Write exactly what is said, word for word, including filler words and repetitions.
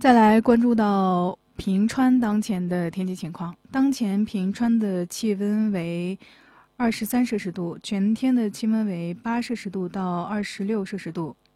再来关注到平川当前的天气情况。当前平川的气温为二十三摄氏度，全天的气温为八摄氏度到二十六摄氏度。